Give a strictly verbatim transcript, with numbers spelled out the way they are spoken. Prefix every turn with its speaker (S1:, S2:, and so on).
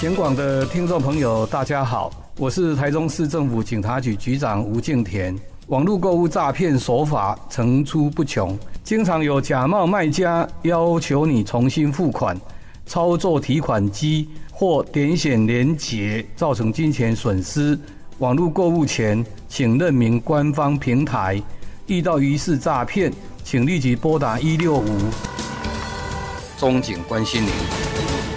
S1: 全广的听众朋友，大家好，我是台中市政府警察局局长吴敬田。网络购物诈骗手法层出不穷，经常有假冒卖家要求你重新付款、操作提款机或点选连结，造成金钱损失。网络购物前，请认明官方平台。遇到疑似诈骗，请立即拨打一六五，中警关心您。